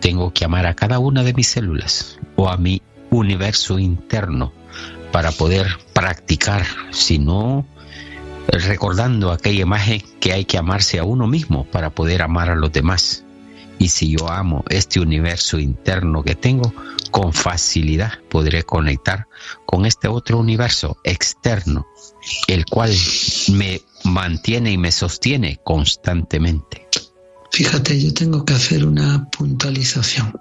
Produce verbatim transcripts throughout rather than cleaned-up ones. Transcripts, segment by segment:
tengo que amar a cada una de mis células o a mi universo interno para poder practicar, si no, recordando aquella imagen que hay que amarse a uno mismo para poder amar a los demás. Y si yo amo este universo interno que tengo, con facilidad podré conectar con este otro universo externo, el cual me mantiene y me sostiene constantemente. Fíjate, yo tengo que hacer una puntualización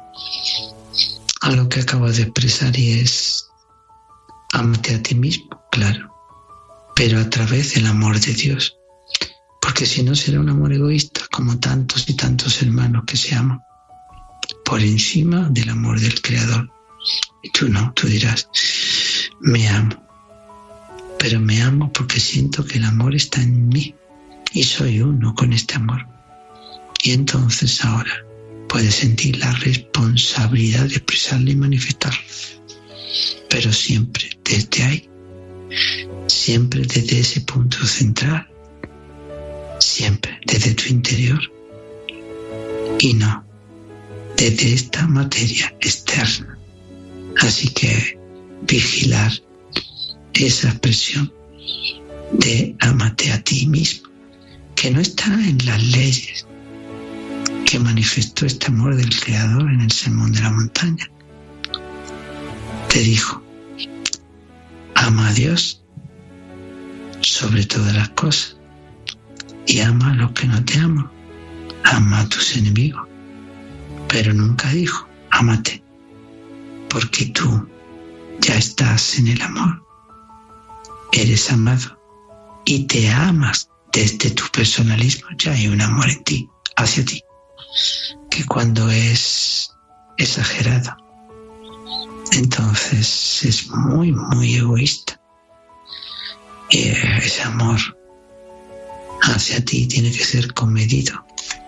a lo que acabas de expresar, y es: ámate a ti mismo, claro, pero a través del amor de Dios, porque si no será un amor egoísta, como tantos y tantos hermanos que se aman por encima del amor del Creador. Y tú no, tú dirás: me amo, pero me amo porque siento que el amor está en mí y soy uno con este amor. Y entonces ahora puedes sentir la responsabilidad de expresarlo y manifestarlo, pero siempre desde ahí, siempre desde ese punto central, siempre desde tu interior, y no desde esta materia externa. Así que vigilar esa expresión de ámate a ti mismo, que no está en las leyes que manifestó este amor del Creador en el Sermón de la Montaña. Te dijo: ama a Dios sobre todas las cosas y ama a los que no te aman, ama a tus enemigos. Pero nunca dijo: ámate, porque tú ya estás en el amor, eres amado y te amas desde tu personalismo. Ya hay un amor en ti, hacia ti, que cuando es exagerado, entonces es muy, muy egoísta. Y ese amor hacia ti tiene que ser comedido,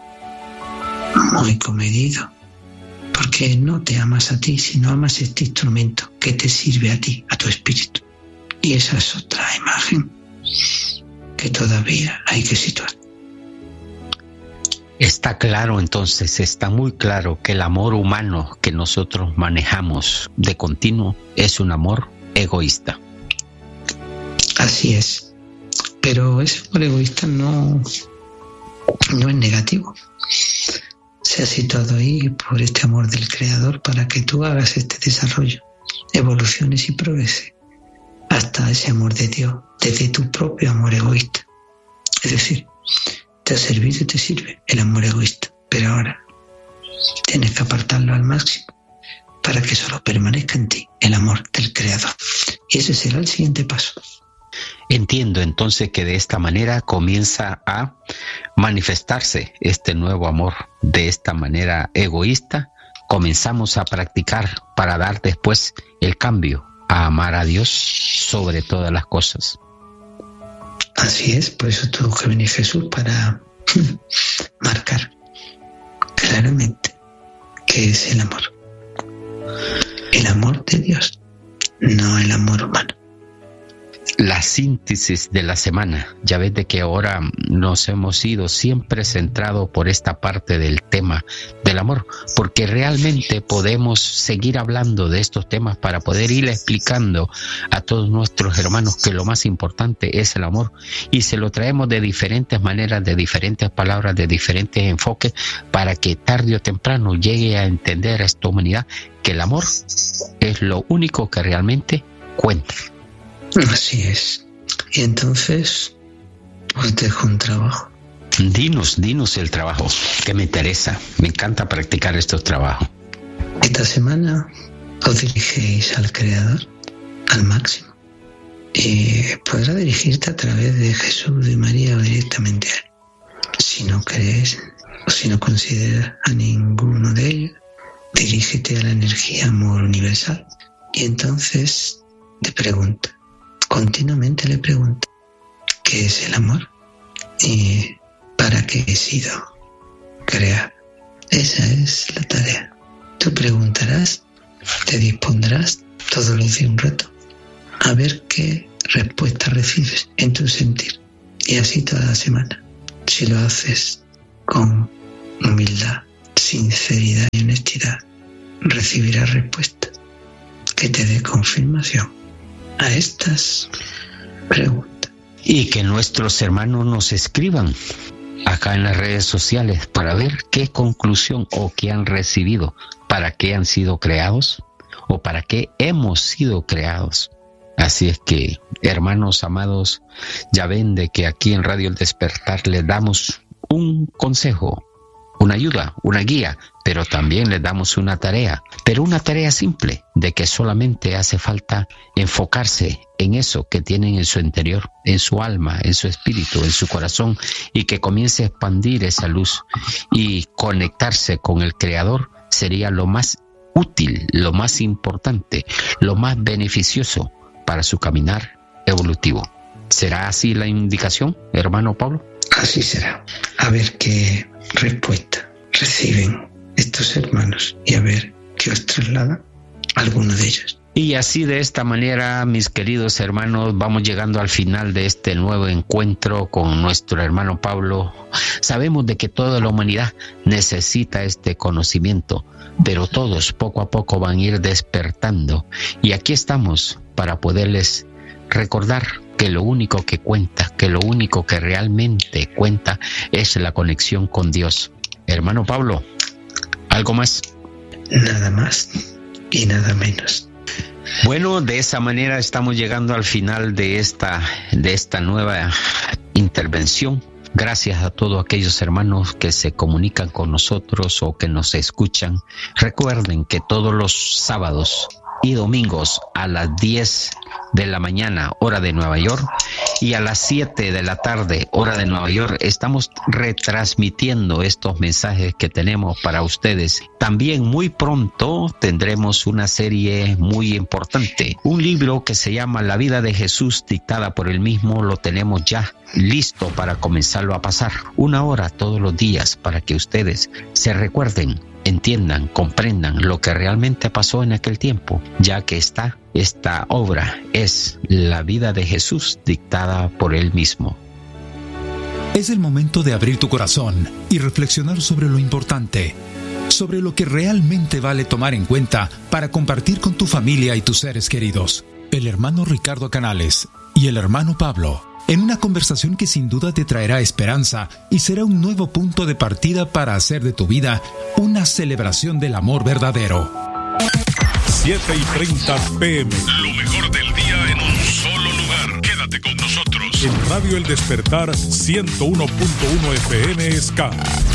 muy comedido, porque no te amas a ti, sino amas este instrumento que te sirve a ti, a tu espíritu. Y esa es otra imagen que todavía hay que situar. Está claro, entonces, está muy claro que el amor humano que nosotros manejamos de continuo es un amor egoísta. Así es, pero ese amor egoísta no, no es negativo. Se ha situado ahí por este amor del Creador para que tú hagas este desarrollo, evoluciones y progreses hasta ese amor de Dios, desde tu propio amor egoísta. Es decir, te ha servido y te sirve el amor egoísta, pero ahora tienes que apartarlo al máximo para que solo permanezca en ti el amor del Creador. Y ese será el siguiente paso. Entiendo entonces que de esta manera comienza a manifestarse este nuevo amor. De esta manera egoísta comenzamos a practicar para dar después el cambio a amar a Dios sobre todas las cosas. Así es, por eso tuvo que venir Jesús para marcar claramente qué es el amor. El amor de Dios, no el amor humano. La síntesis de la semana, ya ves de que ahora nos hemos ido siempre centrado por esta parte del tema del amor, porque realmente podemos seguir hablando de estos temas para poder ir explicando a todos nuestros hermanos que lo más importante es el amor, y se lo traemos de diferentes maneras, de diferentes palabras, de diferentes enfoques, para que tarde o temprano llegue a entender a esta humanidad que el amor es lo único que realmente cuenta. Así es. Y entonces, os dejo un trabajo. Dinos, dinos el trabajo, que me interesa. Me encanta practicar estos trabajos. Esta semana os dirigéis al Creador al máximo. Y podrá dirigirte a través de Jesús, de María o directamente a Él. Si no crees o si no consideras a ninguno de ellos, dirígete a la energía amor universal. Y entonces te pregunta. Continuamente le pregunto, ¿qué es el amor? ¿Y para qué he sido creado? Esa es la tarea. Tú preguntarás, te dispondrás todos los días un rato a ver qué respuesta recibes en tu sentir. Y así toda la semana. Si lo haces con humildad, sinceridad y honestidad, recibirás respuesta que te dé confirmación a estas preguntas. Y que nuestros hermanos nos escriban acá en las redes sociales para ver qué conclusión o qué han recibido, para qué han sido creados o para qué hemos sido creados. Así es que, hermanos amados, ya ven de que aquí en Radio El Despertar les damos un consejo, una ayuda, una guía, pero también les damos una tarea, pero una tarea simple, de que solamente hace falta enfocarse en eso que tienen en su interior, en su alma, en su espíritu, en su corazón, y que comience a expandir esa luz y conectarse con el Creador sería lo más útil, lo más importante, lo más beneficioso para su caminar evolutivo. ¿Será así la indicación, hermano Pablo? Así será. A ver qué respuesta reciben estos hermanos y a ver qué os traslada alguno de ellos. Y así, de esta manera, mis queridos hermanos, vamos llegando al final de este nuevo encuentro con nuestro hermano Pablo. Sabemos de que toda la humanidad necesita este conocimiento, pero todos poco a poco van a ir despertando. Y aquí estamos para poderles recordar que lo único que cuenta, que lo único que realmente cuenta es la conexión con Dios. Hermano Pablo, ¿algo más? Nada más y nada menos. Bueno, de esa manera estamos llegando al final de esta, de esta nueva intervención. Gracias a todos aquellos hermanos que se comunican con nosotros o que nos escuchan. Recuerden que todos los sábados y domingos a las diez de la mañana, hora de Nueva York, y a las siete de la tarde, hora de Nueva York, estamos retransmitiendo estos mensajes que tenemos para ustedes. También muy pronto tendremos una serie muy importante, un libro que se llama La vida de Jesús, dictada por él mismo. Lo tenemos ya listo para comenzarlo a pasar, una hora todos los días, para que ustedes se recuerden, entiendan, comprendan lo que realmente pasó en aquel tiempo, ya que está, esta obra es la vida de Jesús dictada por él mismo. Es el momento de abrir tu corazón y reflexionar sobre lo importante, sobre lo que realmente vale tomar en cuenta para compartir con tu familia y tus seres queridos. El hermano Ricardo Canales y el hermano Pablo, en una conversación que sin duda te traerá esperanza y será un nuevo punto de partida para hacer de tu vida una celebración del amor verdadero. siete y treinta pm. Lo mejor del día en un solo lugar. Quédate con nosotros en Radio El Despertar ciento uno punto uno F M Ska.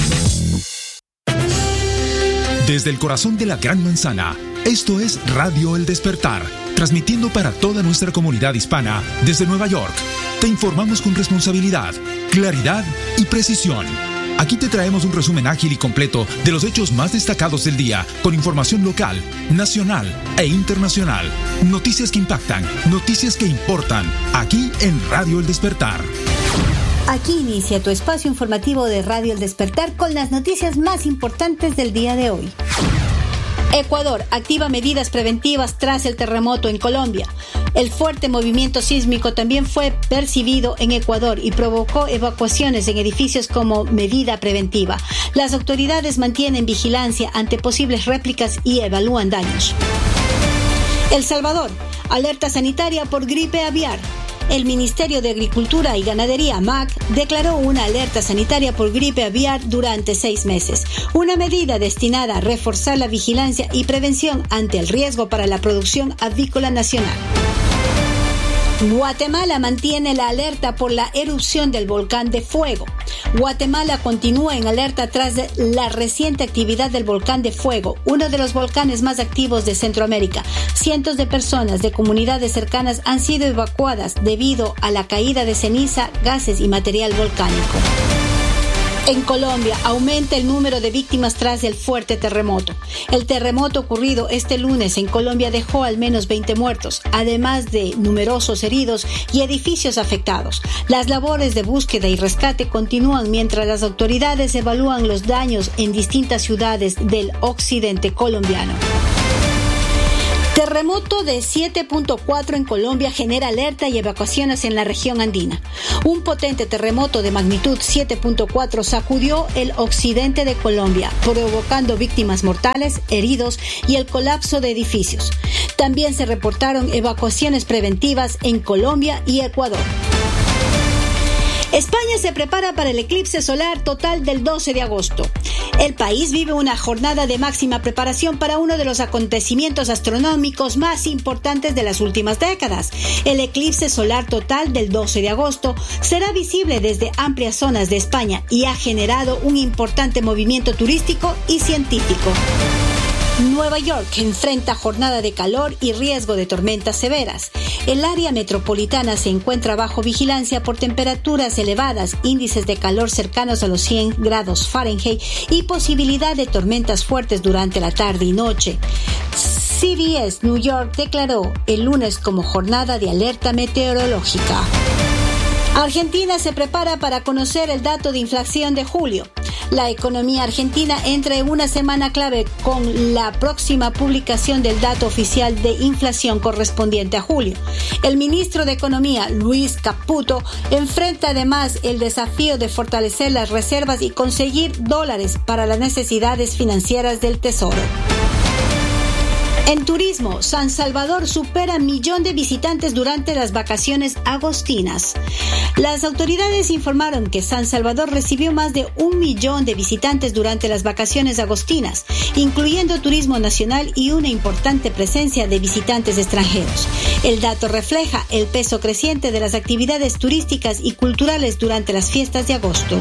Desde el corazón de la Gran Manzana, esto es Radio El Despertar, transmitiendo para toda nuestra comunidad hispana desde Nueva York. Te informamos con responsabilidad, claridad y precisión. Aquí te traemos un resumen ágil y completo de los hechos más destacados del día, con información local, nacional e internacional. Noticias que impactan, noticias que importan, aquí en Radio El Despertar. Aquí inicia tu espacio informativo de Radio El Despertar con las noticias más importantes del día de hoy. Ecuador activa medidas preventivas tras el terremoto en Colombia. El fuerte movimiento sísmico también fue percibido en Ecuador y provocó evacuaciones en edificios como medida preventiva. Las autoridades mantienen vigilancia ante posibles réplicas y evalúan daños. El Salvador, alerta sanitaria por gripe aviar. El Ministerio de Agricultura y Ganadería, M A G, declaró una alerta sanitaria por gripe aviar durante seis meses, una medida destinada a reforzar la vigilancia y prevención ante el riesgo para la producción avícola nacional. Guatemala mantiene la alerta por la erupción del volcán de Fuego. Guatemala continúa en alerta tras la reciente actividad del volcán de Fuego, uno de los volcanes más activos de Centroamérica. Cientos de personas de comunidades cercanas han sido evacuadas debido a la caída de ceniza, gases y material volcánico. En Colombia aumenta el número de víctimas tras el fuerte terremoto. El terremoto ocurrido este lunes en Colombia dejó al menos veinte muertos, además de numerosos heridos y edificios afectados. Las labores de búsqueda y rescate continúan mientras las autoridades evalúan los daños en distintas ciudades del occidente colombiano. Terremoto de siete punto cuatro en Colombia genera alerta y evacuaciones en la región andina. Un potente terremoto de magnitud siete punto cuatro sacudió el occidente de Colombia, provocando víctimas mortales, heridos y el colapso de edificios. También se reportaron evacuaciones preventivas en Colombia y Ecuador. España se prepara para el eclipse solar total del doce de agosto. El país vive una jornada de máxima preparación para uno de los acontecimientos astronómicos más importantes de las últimas décadas. El eclipse solar total del doce de agosto será visible desde amplias zonas de España y ha generado un importante movimiento turístico y científico. Nueva York enfrenta jornada de calor y riesgo de tormentas severas. El área metropolitana se encuentra bajo vigilancia por temperaturas elevadas, índices de calor cercanos a los cien grados Fahrenheit y posibilidad de tormentas fuertes durante la tarde y noche. C B S New York declaró el lunes como jornada de alerta meteorológica. Argentina se prepara para conocer el dato de inflación de julio. La economía argentina entra en una semana clave con la próxima publicación del dato oficial de inflación correspondiente a julio. El ministro de Economía, Luis Caputo, enfrenta además el desafío de fortalecer las reservas y conseguir dólares para las necesidades financieras del Tesoro. En turismo, San Salvador supera millón de visitantes durante las vacaciones agostinas. Las autoridades informaron que San Salvador recibió más de un millón de visitantes durante las vacaciones agostinas, incluyendo turismo nacional y una importante presencia de visitantes extranjeros. El dato refleja el peso creciente de las actividades turísticas y culturales durante las fiestas de agosto.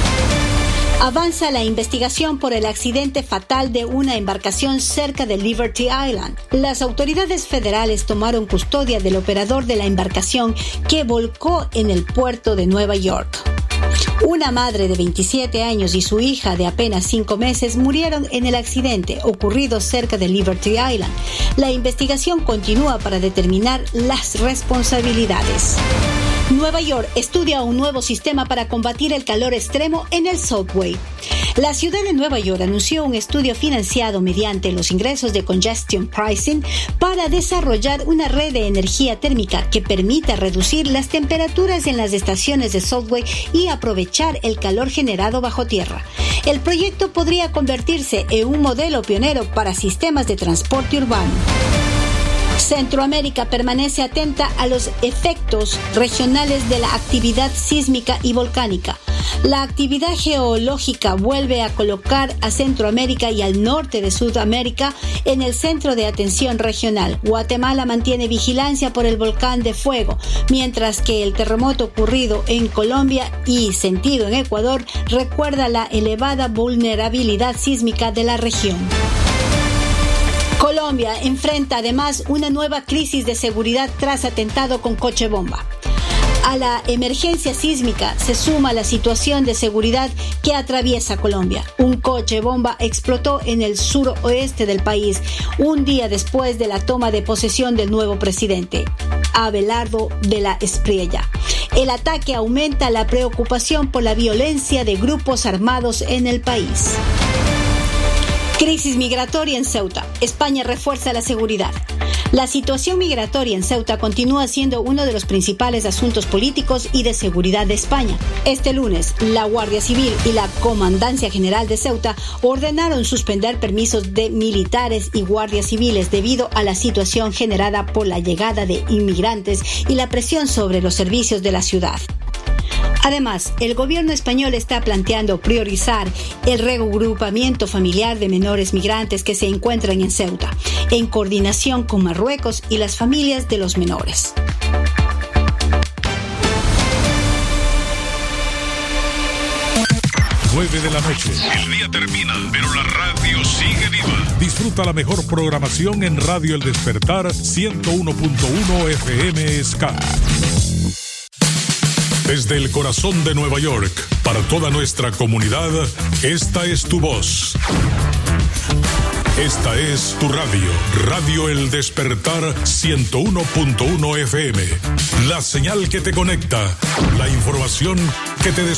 Avanza la investigación por el accidente fatal de una embarcación cerca de Liberty Island. Las autoridades federales tomaron custodia del operador de la embarcación que volcó en el puerto de Nueva York. Una madre de veintisiete años y su hija de apenas cinco meses murieron en el accidente ocurrido cerca de Liberty Island. La investigación continúa para determinar las responsabilidades. Nueva York estudia un nuevo sistema para combatir el calor extremo en el subway. La ciudad de Nueva York anunció un estudio financiado mediante los ingresos de Congestion Pricing para desarrollar una red de energía térmica que permita reducir las temperaturas en las estaciones de subway y aprovechar el calor generado bajo tierra. El proyecto podría convertirse en un modelo pionero para sistemas de transporte urbano. Centroamérica permanece atenta a los efectos regionales de la actividad sísmica y volcánica. La actividad geológica vuelve a colocar a Centroamérica y al norte de Sudamérica en el centro de atención regional. Guatemala mantiene vigilancia por el volcán de fuego, mientras que el terremoto ocurrido en Colombia y sentido en Ecuador recuerda la elevada vulnerabilidad sísmica de la región. Colombia enfrenta además una nueva crisis de seguridad tras atentado con coche bomba. A la emergencia sísmica se suma la situación de seguridad que atraviesa Colombia. Un coche bomba explotó en el suroeste del país un día después de la toma de posesión del nuevo presidente, Abelardo de la Espriella. El ataque aumenta la preocupación por la violencia de grupos armados en el país. Crisis migratoria en Ceuta. España refuerza la seguridad. La situación migratoria en Ceuta continúa siendo uno de los principales asuntos políticos y de seguridad de España. Este lunes, la Guardia Civil y la Comandancia General de Ceuta ordenaron suspender permisos de militares y guardias civiles debido a la situación generada por la llegada de inmigrantes y la presión sobre los servicios de la ciudad. Además, el gobierno español está planteando priorizar el reagrupamiento familiar de menores migrantes que se encuentran en Ceuta, en coordinación con Marruecos y las familias de los menores. nueve de la noche. El día termina, pero la radio sigue viva. Disfruta la mejor programación en Radio El Despertar ciento uno punto uno F M Ska. Desde el corazón de Nueva York, para toda nuestra comunidad, esta es tu voz. Esta es tu radio, Radio El Despertar ciento uno punto uno F M. La señal que te conecta, la información que te despierta.